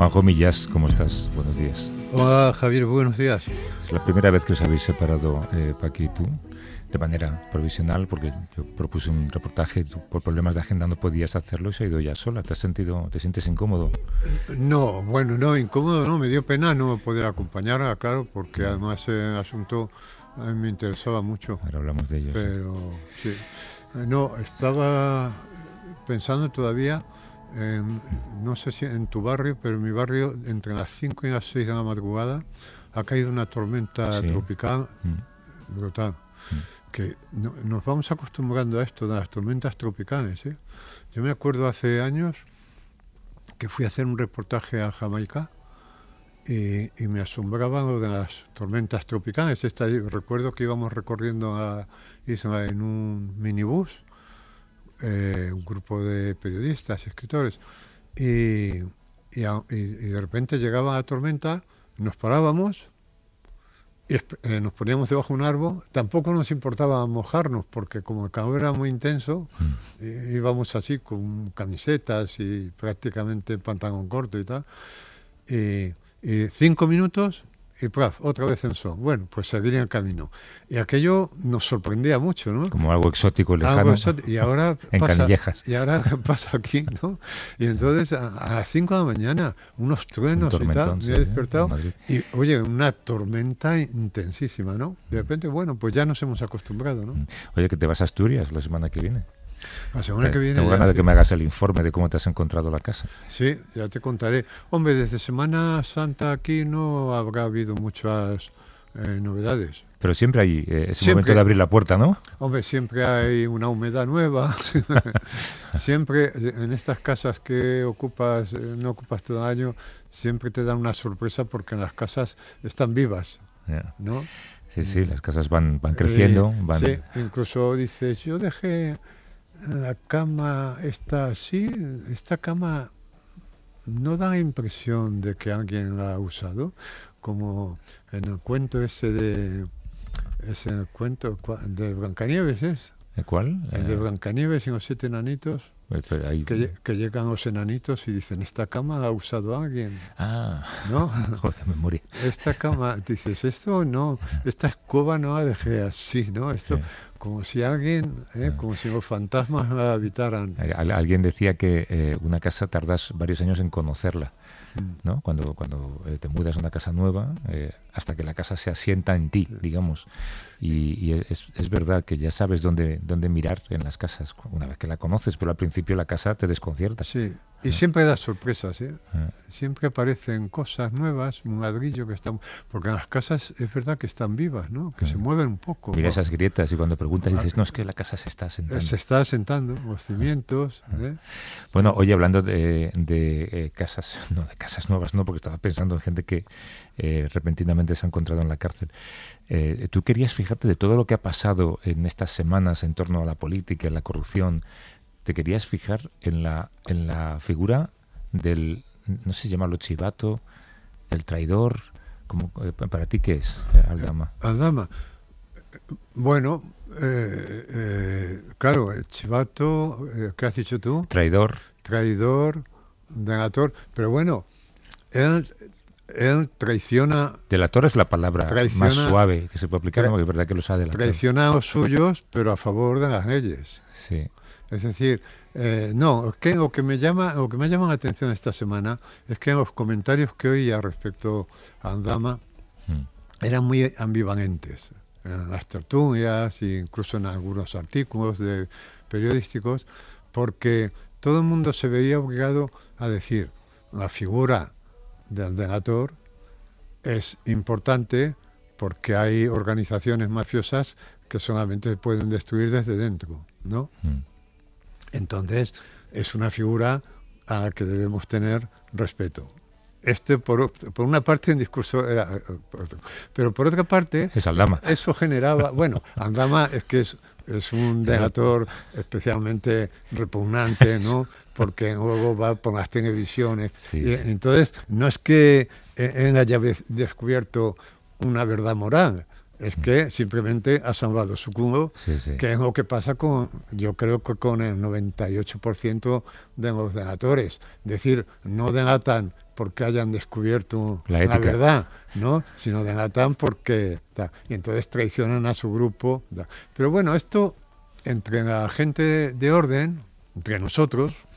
Juanjo Millás, ¿cómo estás? Buenos días. Hola Javier, buenos días. Es la primera vez que os habéis separado, Paqui y tú, de manera provisional, porque yo propuse un reportaje y tú por problemas de agenda no podías hacerlo y se ha ido ya sola. ¿Te sientes incómodo? No, bueno, no, incómodo no, me dio pena no poder acompañarla, claro, porque además ese asunto a mí me interesaba mucho. Ahora hablamos de ello. Pero sí. No, estaba pensando todavía en, no sé si en tu barrio, pero en mi barrio, entre las 5 y las 6 de la madrugada, ha caído una tormenta tropical brutal. Que nos vamos acostumbrando a esto de las tormentas tropicales, ¿eh? Yo me acuerdo hace años que fui a hacer un reportaje a Jamaica y me asombraba lo de las tormentas tropicales. Recuerdo que íbamos recorriendo a isla en un minibús, un grupo de periodistas, escritores, y de repente llegaba la tormenta, nos parábamos y nos poníamos debajo de un árbol. Tampoco nos importaba mojarnos porque como el calor era muy intenso, íbamos así con camisetas y prácticamente pantalón corto y tal, y 5 minutos y otra vez en sol. Bueno, pues seguir en el camino. Y aquello nos sorprendía mucho, ¿no? Como algo exótico, lejano. Algo exótico. Y ahora en Canillejas. Y ahora pasa aquí, ¿no? Y entonces a las 5 de la mañana, unos truenos y tal, me he despertado. Y oye, una tormenta intensísima, ¿no? De repente, bueno, pues ya nos hemos acostumbrado, ¿no? Oye, que te vas a Asturias la semana que viene. La semana que viene. Tengo ganas de que me hagas el informe de cómo te has encontrado la casa. Sí, ya te contaré. Hombre, desde Semana Santa aquí no habrá habido muchas novedades. Pero siempre hay momento de abrir la puerta, ¿no? Hombre, siempre hay una humedad nueva. Siempre en estas casas que no ocupas todo el año, siempre te dan una sorpresa porque en las casas están vivas, ¿no? Sí, las casas van creciendo. Sí, incluso dices, yo dejé la cama esta cama no da la impresión de que alguien la ha usado, como en el cuento de Blancanieves, ¿es? ¿El cuál? El de Blancanieves y los 7 enanitos. Que llegan los enanitos y dicen, esta cama la ha usado alguien. ¿No? Joder, memoria. Esta cama, dices, esto no, esta escoba no la dejé así, ¿no? Esto, como si alguien, como si los fantasmas la habitaran. Alguien decía que una casa tardas varios años en conocerla, ¿no? Cuando te mudas a una casa nueva, hasta que la casa se asienta en ti, digamos. Y es verdad que ya sabes dónde mirar en las casas una vez que la conoces, pero al principio la casa te desconcierta. Sí, y siempre da sorpresas, ¿eh? Siempre aparecen cosas nuevas, un ladrillo que están... Porque en las casas es verdad que están vivas, ¿no? Que se mueven un poco. Mira esas grietas y cuando preguntas dices, no, es que la casa se está asentando. Se está asentando, los cimientos. Bueno, oye, hablando de casas, no de casas nuevas, no, porque estaba pensando en gente que repentinamente se ha encontrado en la cárcel. Tú querías fijarte de todo lo que ha pasado en estas semanas en torno a la política, en la corrupción. Te querías fijar en la figura del, no sé, llamarlo chivato, del traidor. Como, ¿para ti qué es Aldama? Aldama, bueno, claro, el chivato, ¿qué has dicho tú? Traidor, delator, pero bueno, él traiciona... Delator es la palabra más suave que se puede aplicar, porque es verdad que los ha delatado. Traiciona a los suyos, pero a favor de las leyes. Sí. Es decir, no, es que lo que me llama la atención esta semana es que en los comentarios que oía respecto a Aldama eran muy ambivalentes. En las tertulias e incluso en algunos artículos periodísticos, porque todo el mundo se veía obligado a decir la figura del delator es importante porque hay organizaciones mafiosas que solamente se pueden destruir desde dentro, ¿no? Entonces es una figura a la que debemos tener respeto. Por una parte en discurso era, pero por otra parte es Aldama. Eso generaba, bueno, Aldama es que es un delator especialmente repugnante, ¿no? Porque luego va por las televisiones. Sí, y, entonces, no es que él haya descubierto una verdad moral, es que simplemente ha salvado su culo, que es lo que pasa yo creo que con el 98% de los delatores. Es decir, no delatan porque hayan descubierto La la ética. verdad, ¿no? Sino delatan porque... y entonces traicionan a su grupo. Pero bueno, esto entre la gente de orden, entre nosotros,